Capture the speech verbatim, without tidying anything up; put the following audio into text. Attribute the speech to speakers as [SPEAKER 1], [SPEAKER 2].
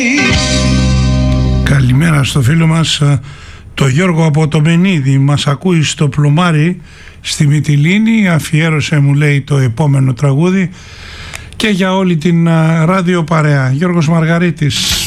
[SPEAKER 1] Καλημέρα στο φίλο μας το Γιώργο από το Μενίδη. Μας ακούει στο πλωμάρι στη Μυτιλήνη. Αφιέρωσε, μου λέει, το επόμενο τραγούδι και για όλη την ράδιο παρέα. Γιώργος Μαργαρίτης.